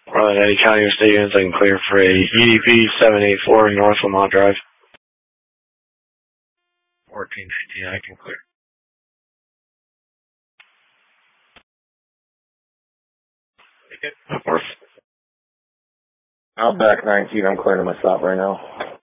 Rutherford Eddy County or State units, I can clear for a EDP 784 North Lamont Drive. 1419, I can clear. Of course. Outback 19, I'm clearing my stop right now.